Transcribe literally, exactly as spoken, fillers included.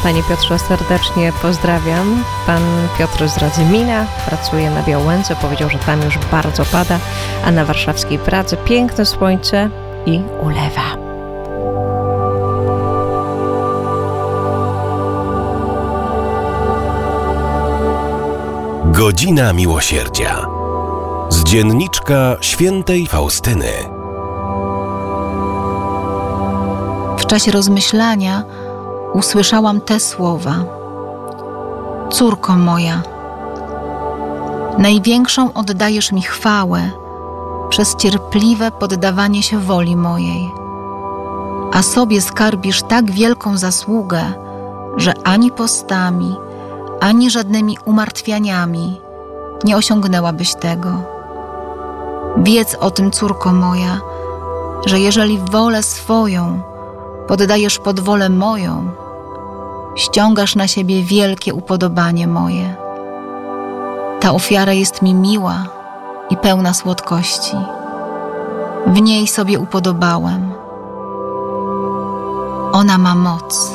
Panie Piotrze, serdecznie pozdrawiam. Pan Piotr z Radzymina pracuje na Białęce. Powiedział, że tam już bardzo pada, a na warszawskiej Pradze piękne słońce i ulewa. Godzina Miłosierdzia. Z dzienniczka świętej Faustyny. W czasie rozmyślania usłyszałam te słowa: Córko moja, największą oddajesz mi chwałę przez cierpliwe poddawanie się woli mojej, a sobie skarbisz tak wielką zasługę, że ani postami, ani żadnymi umartwianiami nie osiągnęłabyś tego. Wiedz o tym, córko moja, że jeżeli wolę swoją poddajesz pod wolę moją, ściągasz na siebie wielkie upodobanie moje. Ta ofiara jest mi miła i pełna słodkości. W niej sobie upodobałem. Ona ma moc